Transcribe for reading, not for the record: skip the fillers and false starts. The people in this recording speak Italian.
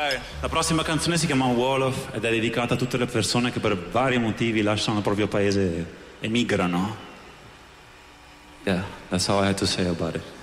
La prossima canzone si chiama Wall of ed è dedicata a tutte le persone che per vari motivi lasciano il proprio paese e migrano. Yeah, that's all I had to say about it.